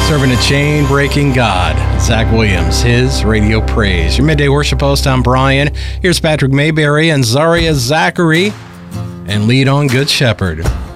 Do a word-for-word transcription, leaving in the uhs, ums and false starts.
Serving a chain-breaking God, Zach Williams, his radio praise. Your midday worship host, I'm Brian. Here's Patrick Mayberry and Zaria Zachary, and lead on Good Shepherd.